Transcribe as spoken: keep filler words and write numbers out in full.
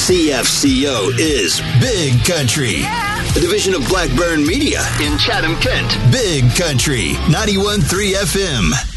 C F C O is Big Country. Yeah. A division of Blackburn Media in Chatham, Kent. Big Country, ninety-one point three F M.